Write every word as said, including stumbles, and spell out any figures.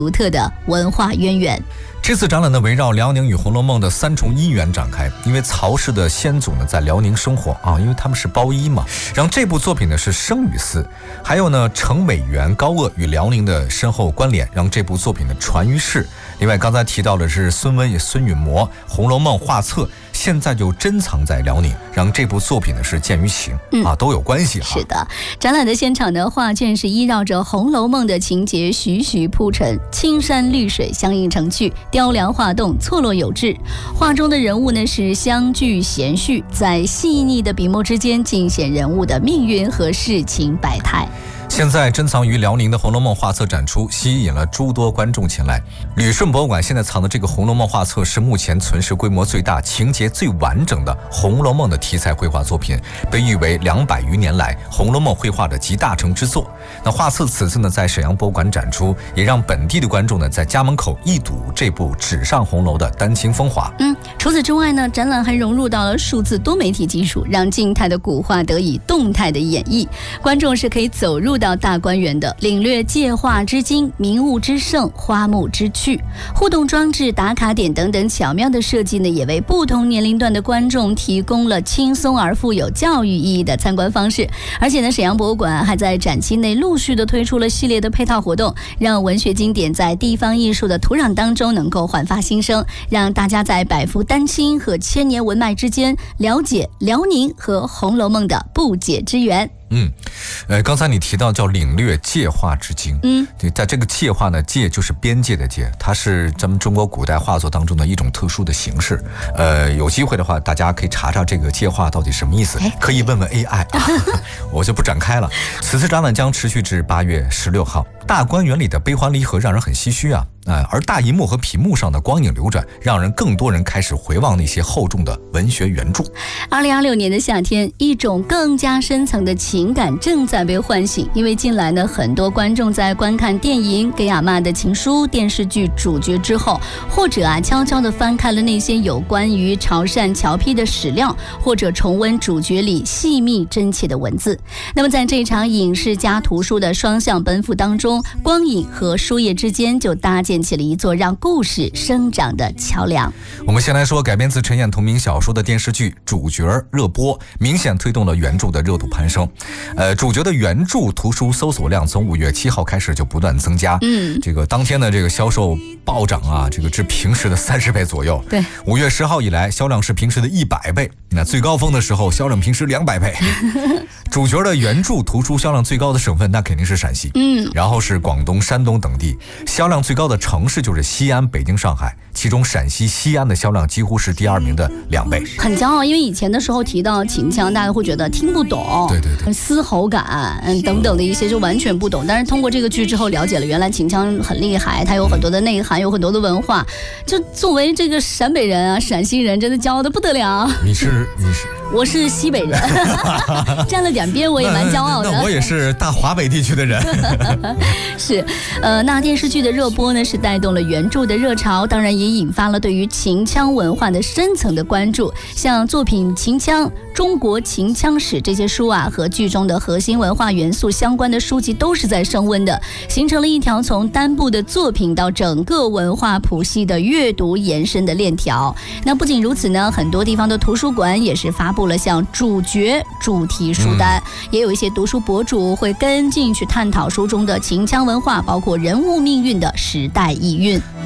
独特的文化渊源。 这次展览呢，围绕辽宁与《红楼梦》的三重姻缘展开。因为曹氏的先祖呢在辽宁生活啊，因为他们是包衣嘛。然后这部作品呢是生与死，还有呢程美元、高鹗与辽宁的深厚关联，让这部作品呢传于世。另外刚才提到的是孙文也、孙允模《红楼梦》画册，现在就珍藏在辽宁，让这部作品呢是见于情、嗯、啊，都有关系哈。 是的，展览的现场呢，画卷是依绕着《红楼梦》的情节徐徐铺陈，青山绿水相映成趣，雕梁画栋，错落有致。画中的人物呢是相距闲叙，在细腻的笔墨之间尽显人物的命运和世情百态。 现在珍藏于辽宁的《红楼梦》画册展出，吸引了诸多观众前来。旅顺博物馆现在藏的这个《红楼梦》画册是目前存世规模最大、情节最完整的《红楼梦》的题材绘画作品，被誉为两百余年来《红楼梦》绘画的集大成之作。那画册此次呢在沈阳博物馆展出，也让本地的观众呢在家门口一睹这部纸上红楼的丹青风华。 嗯，除此之外呢，展览还融入到了数字多媒体技术，让静态的古画得以动态的演绎。观众是可以走入到大观园的，领略界画之精、名物之盛、花木之趣。互动装置、打卡点等等巧妙的设计呢，也为不同年龄段的观众提供了轻松而富有教育意义的参观方式。而且呢，沈阳博物馆还在展期内陆续的推出了系列的配套活动，让文学经典在地方艺术的土壤当中能够焕发新生，让大家在百幅丹青和千年文脉之间了解辽宁和《红楼梦》的不解之缘。 嗯，呃，刚才你提到叫领略界画之精， 嗯， 对，在这个界画呢，界就是边界的界，它是咱们中国古代画作当中的一种特殊的形式。呃，有机会的话，大家可以查查这个界画到底什么意思，可以问问 A I 啊，我就不展开了。此次展览将持续至八月十六号。大观园里的悲欢离合让人很唏嘘啊，呃，而大银幕和屏幕上的光影流转，让人更多人开始回望那些厚重的文学原著。 二零二六年的夏天，一种更加深层的情感正在被唤醒，因为近来呢，很多观众在观看电影《给阿嬷的情书》电视剧主角之后，或者啊悄悄地翻开了那些有关于潮汕侨批的史料，或者重温主角里细密真切的文字。那么在这场影视加图书的双向奔赴当中，光影和书页之间就搭建起了一座让故事生长的桥梁。 我们先来说改编自陈燕同名小说的电视剧主角热播，明显推动了原著的热度攀升。呃，主角的原著图书搜索量从五月七号开始就不断增加， 嗯， 这个当天的这个销售暴涨啊，这个至平时的三十倍左右。 对， 五月十号以来，销量是平时的一百倍，那最高峰的时候销量平时两百倍。主角的原著图书销量最高的省份那肯定是陕西， 嗯， 然后是广东、山东等地，销量最高的城市就是西安、北京、上海，其中陕西西安的销量几乎是第二名的两倍。 很骄傲，因为以前的时候提到秦腔，大家会觉得听不懂， 对对对， 嘶吼感，嗯等等的一些就完全不懂。但是通过这个剧之后，了解了原来秦腔很厉害，它有很多的内涵，有很多的文化。就作为这个陕北人啊，陕西人，真的骄傲的不得了。 你是你是？ 我是西北人，沾了点边，我也蛮骄傲的。 那, 那我也是大华北地区的人。 是，呃，那电视剧的热播呢，是带动了原著的热潮，当然也引发了对于秦腔文化的深层的关注。像作品《秦腔》《中国秦腔史》这些书啊，和剧中的核心文化元素相关的书籍都是在升温的，形成了一条从单部的作品到整个文化谱系的阅读延伸的链条。那不仅如此呢，很多地方的图书馆也是发布了像主角主题书单、嗯、也有一些读书博主会跟进去探讨书中的秦腔文化，包括人物命运的时代意蕴。